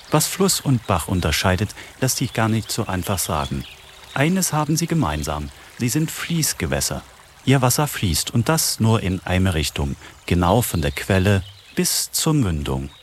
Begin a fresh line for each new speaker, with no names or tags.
Was Fluss und Bach unterscheidet, lässt sich gar nicht so einfach sagen. Eines haben sie gemeinsam: Sie sind Fließgewässer. Ihr Wasser fließt, und das nur in eine Richtung, genau von der Quelle bis zur Mündung.